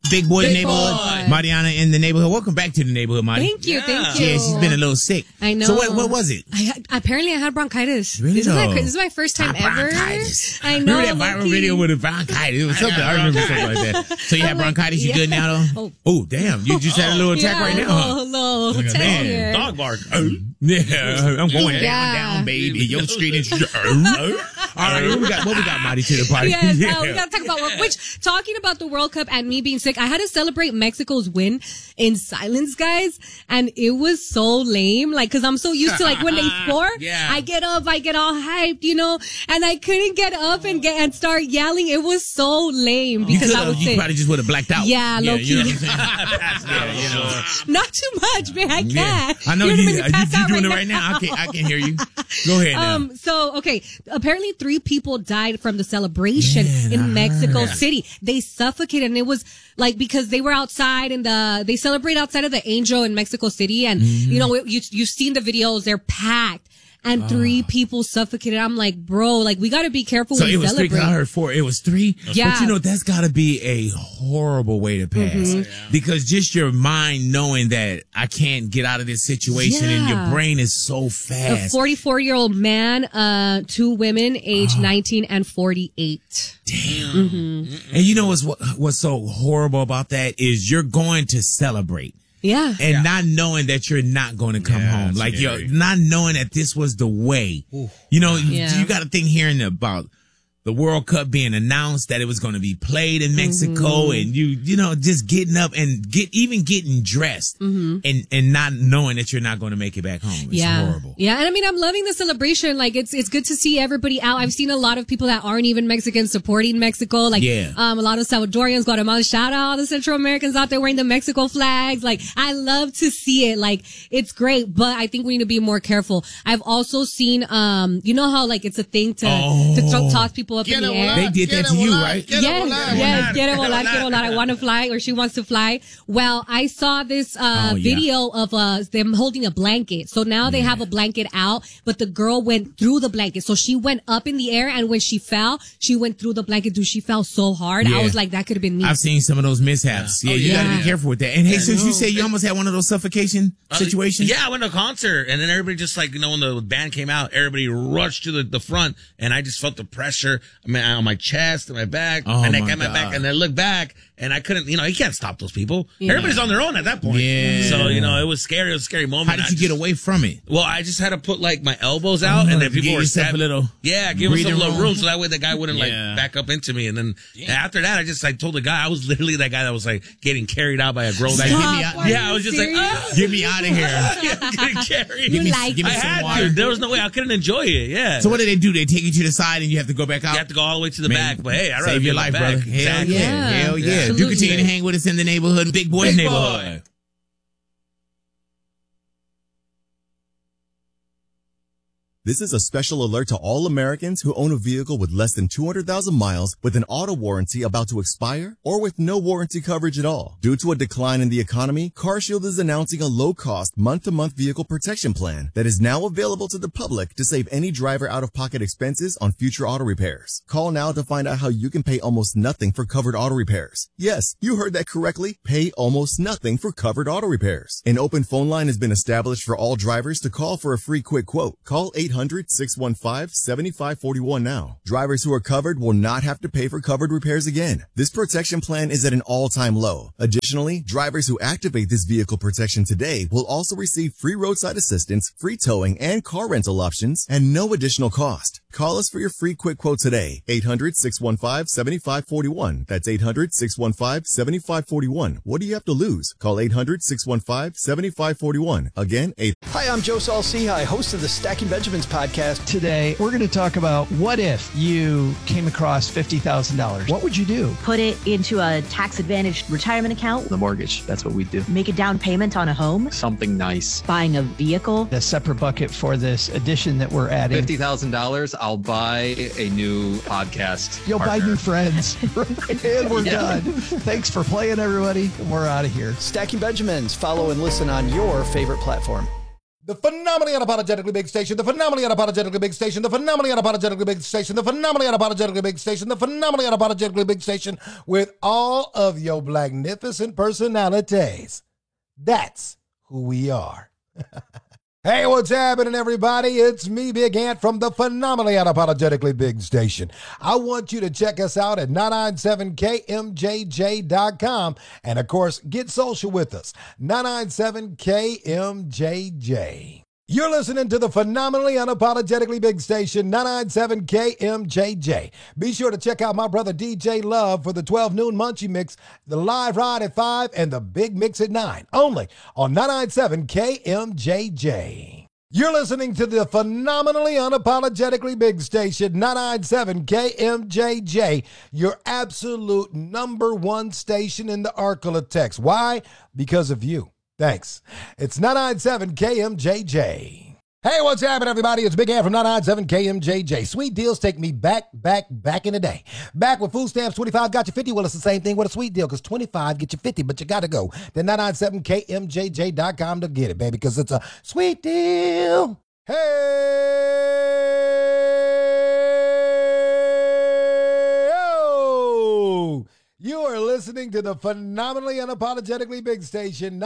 Big Boy Big Neighborhood. Boy. Mariana in the neighborhood. Welcome back to the neighborhood, Marty. Thank you. Yeah, she's been a little sick. I know. So what was it? Apparently I had bronchitis. Really? This is my first time ever. Bronchitis. I know. Remember that viral video with the bronchitis? It was something. I remember something like that. So you had bronchitis. You good now, though? Oh, damn. You just had a little attack right now, huh? No, Look at that. here. Dog bark. Yeah, I'm going down, baby. Your street is. All right, what we got, Marty, to the party? Yes, we got to talk about work. Which, talking about the World Cup and me being sick, I had to celebrate Mexico's win in silence, guys, and it was so lame. Like, because I'm so used to like when they score, I get up, I get all hyped, and I couldn't get up and start yelling. It was so lame because I was sick. You probably just would have blacked out. Yeah, low key. You know what I'm saying? Not too much, man. I can't. I know You're you doing it right now. I can hear you. Go ahead now. So, okay. Apparently 3 people died from the celebration in Mexico City. They suffocated, and it was like because they were outside and they celebrate outside of the Angel in Mexico City. And, you've seen the videos. They're packed. And 3 people suffocated. I'm like, bro, like we got to be careful when we celebrate. So it was 3, 'cause I heard 4. It was 3? Yeah. But that's got to be a horrible way to pass. Because just your mind knowing that I can't get out of this situation and your brain is so fast. A 44-year-old man, 2 women, age 19 and 48. Damn. And you know what's so horrible about that is you're going to celebrate. Yeah. And not knowing that you're not going to come home. Like, you're not knowing that this was the way. Ooh. You got to think hearing about the World Cup being announced that it was going to be played in Mexico and just getting up and getting dressed and not knowing that you're not going to make it back home. It's horrible. Yeah. And I mean, I'm loving the celebration. Like it's good to see everybody out. I've seen a lot of people that aren't even Mexicans supporting Mexico. Like, a lot of Salvadorians, Guatemala, shout out all the Central Americans out there wearing the Mexico flags. Like, I love to see it. Like, it's great, but I think we need to be more careful. I've also seen, you know how like it's a thing to toss people up in the air. They did that to you, right? Yes. Quiere volar. I want to fly, or she wants to fly. Well, I saw this video of them holding a blanket. So now they have a blanket out, but the girl went through the blanket. So she went up in the air, and when she fell, she went through the blanket. Dude, she fell so hard. I was like, that could have been me. I've seen some of those mishaps. Yeah, you got to be careful with that. And hey, since you say you almost had one of those suffocation situations. Yeah, I went to a concert, and then everybody just like, when the band came out, everybody rushed to the front, and I just felt the pressure on my chest and my back, and I got my back, and I looked back, and I couldn't, you can't stop those people. Yeah. Everybody's on their own at that point. Yeah. So, it was scary. It was a scary moment. How did you get away from it? Well, I just had to put like my elbows out, and then people were a little. Yeah, give us a little room so that way the guy wouldn't like back up into me. And then after that, I told the guy, I was literally that guy that was like getting carried out by a grown man. Get me out. Yeah, I was just like, get me out of here. Getting carried. Give me I some had water. to. There was no way I couldn't enjoy it. Yeah. So what do? They take you to the side and you have to go back out? You have to go all the way to the back. But hey, I'd rather save your be life, back. brother. Exactly. Hell yeah. Do continue to hang with us in the neighborhood. Big Boy Neighborhood. This is a special alert to all Americans who own a vehicle with less than 200,000 miles with an auto warranty about to expire or with no warranty coverage at all. Due to a decline in the economy, CarShield is announcing a low-cost month-to-month vehicle protection plan that is now available to the public to save any driver out-of-pocket expenses on future auto repairs. Call now to find out how you can pay almost nothing for covered auto repairs. Yes, you heard that correctly. Pay almost nothing for covered auto repairs. An open phone line has been established for all drivers to call for a free quick quote. Call 800-615-7541 now. Drivers who are covered will not have to pay for covered repairs again. This protection plan is at an all-time low. Additionally, drivers who activate this vehicle protection today will also receive free roadside assistance, free towing, and car rental options, and no additional cost. Call us for your free quick quote today. 800-615-7541. That's 800-615-7541. What do you have to lose? Call 800-615-7541. Again, Hi, I'm Joe Saul-Sehy, host of the Stacking Benjamins podcast. Today, we're going to talk about what if you came across $50,000? What would you do? Put it into a tax-advantaged retirement account. The mortgage. That's what we do. Make a down payment on a home. Something nice. Buying a vehicle. A separate bucket for this addition that we're adding. $50,000, I'll buy a new podcast. You'll partner. buy new friends. And we're done. Thanks for playing, everybody. We're out of here. Stacking Benjamins. Follow and listen on your favorite platform. The phenomenally unapologetically big station, the phenomenally unapologetically big station, the phenomenally unapologetically big station, the phenomenally unapologetically big station, the phenomenally unapologetically big station with all of your magnificent personalities. That's who we are. Hey, what's happening, everybody? It's me, Big Ant, from the phenomenally unapologetically big station. I want you to check us out at 997kmjj.com. And, of course, get social with us, 997kmjj. You're listening to the phenomenally unapologetically big station, 997kmjj. Be sure to check out my brother DJ Love for the 12 noon Munchie Mix, the live ride at 5, and the big mix at 9, only on 997kmjj. You're listening to the phenomenally unapologetically big station, 997kmjj, your absolute number one station in the Arklatex. Why? Because of you. Thanks. It's 997kmjj. Hey, what's happening, everybody? It's Big Ant from 997kmjj. Sweet deals take me back in the day. Back with food stamps, 25 got you 50. Well, it's the same thing with a sweet deal, because 25 get you 50, but you got to go to 997kmjj.com to get it, baby, because it's a sweet deal. Hey! Oh! You are listening to the phenomenally unapologetically big station,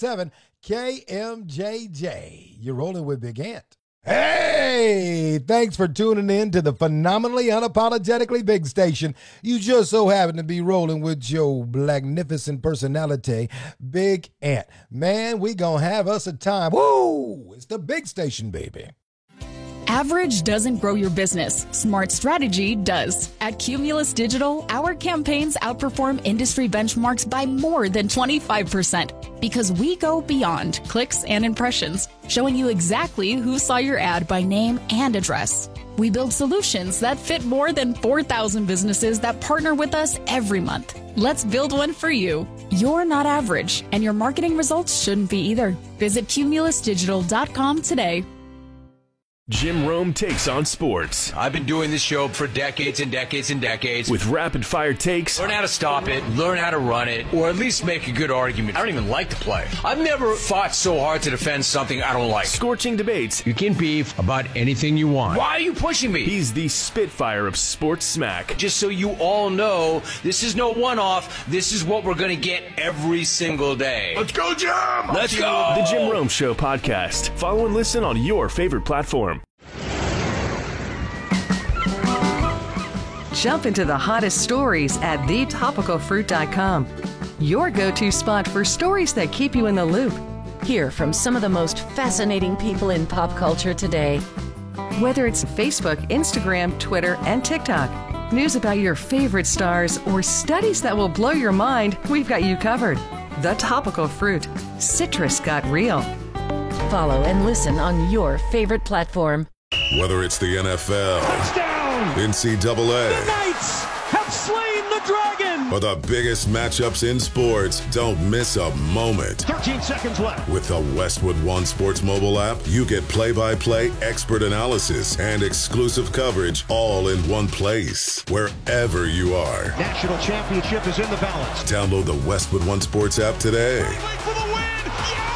997kmjj. You're rolling with Big Ant. Hey, thanks for tuning in to the phenomenally unapologetically big station. You just so happen to be rolling with your magnificent personality, Big Ant. Man, we gonna have us a time. Woo! It's the big station, baby. Average doesn't grow your business. Smart strategy does. At Cumulus Digital, our campaigns outperform industry benchmarks by more than 25% because we go beyond clicks and impressions, showing you exactly who saw your ad by name and address. We build solutions that fit more than 4,000 businesses that partner with us every month. Let's build one for you. You're not average, and your marketing results shouldn't be either. Visit cumulusdigital.com today. Jim Rome takes on sports. I've been doing this show for decades and decades and decades. With rapid-fire takes. Learn how to stop it, learn how to run it, or at least make a good argument. I don't even like to play. I've never fought so hard to defend something I don't like. Scorching debates. You can beef about anything you want. Why are you pushing me? He's the Spitfire of sports smack. Just so you all know, this is no one-off. This is what we're going to get every single day. Let's go, Jim! Let's go! The Jim Rome Show podcast. Follow and listen on your favorite platform. Jump into the hottest stories at thetopicalfruit.com. Your go-to spot for stories that keep you in the loop. Hear from some of the most fascinating people in pop culture today. Whether it's Facebook, Instagram, Twitter, and TikTok, news about your favorite stars, or studies that will blow your mind, we've got you covered. The Topical Fruit. Citrus got real. Follow and listen on your favorite platform. Whether it's the NFL, touchdown, NCAA, the Knights have slain the dragon, or the biggest matchups in sports, don't miss a moment. 13 seconds left. With the Westwood One Sports mobile app, you get play-by-play expert analysis and exclusive coverage all in one place, wherever you are. National championship is in the balance. Download the Westwood One Sports app today. For the win.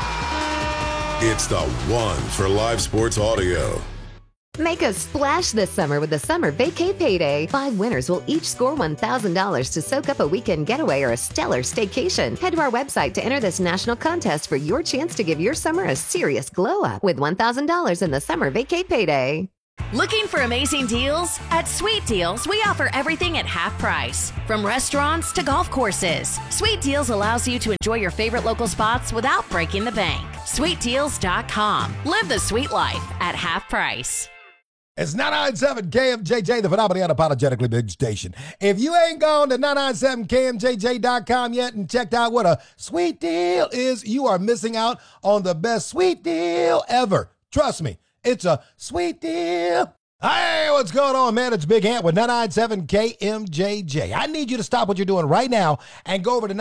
Yeah! It's the one for live sports audio. Make a splash this summer with the Summer Vacay Payday. 5 winners will each score $1,000 to soak up a weekend getaway or a stellar staycation. Head to our website to enter this national contest for your chance to give your summer a serious glow up with $1,000 in the Summer Vacay Payday. Looking for amazing deals? At Sweet Deals, we offer everything at half price. From restaurants to golf courses, Sweet Deals allows you to enjoy your favorite local spots without breaking the bank. SweetDeals.com. Live the sweet life at half price. It's 997 KMJJ, the phenomenally unapologetically big station. If you ain't gone to 997kmjj.com yet and checked out what a sweet deal is, you are missing out on the best sweet deal ever. Trust me, it's a sweet deal. Hey, what's going on, man? It's Big Ant with 997KMJJ. I need you to stop what you're doing right now and go over to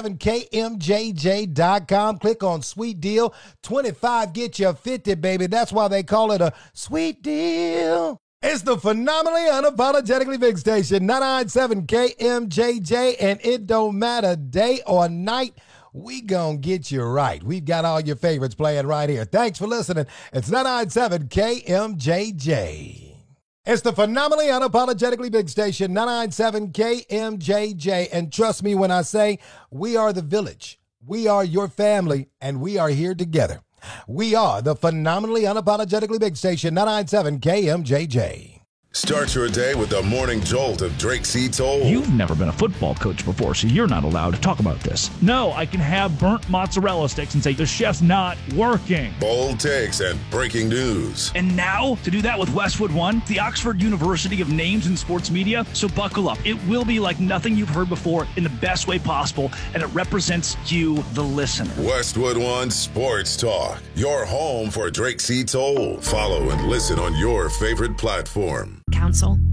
997kmjj.com. Click on Sweet Deal. 25 get you 50, baby. That's why they call it a sweet deal. It's the phenomenally unapologetically big station, 997KMJJ, and it don't matter day or night. we gonna get you right. We've got all your favorites playing right here. Thanks for listening. It's 997 KMJJ. It's the phenomenally unapologetically big station, 997 KMJJ. And trust me when I say we are the village. We are your family, and we are here together. We are the phenomenally unapologetically big station, 997 KMJJ. Start your day with the morning jolt of Drake C. Toll. You've never been a football coach before, so you're not allowed to talk about this. No, I can have burnt mozzarella sticks and say the chef's not working. Bold takes and breaking news. And now, to do that with Westwood One, the Oxford University of Names in Sports Media. So buckle up. It will be like nothing you've heard before in the best way possible, and it represents you, the listener. Westwood One Sports Talk, your home for Drake C. Toll. Follow and listen on your favorite platform. Counsel.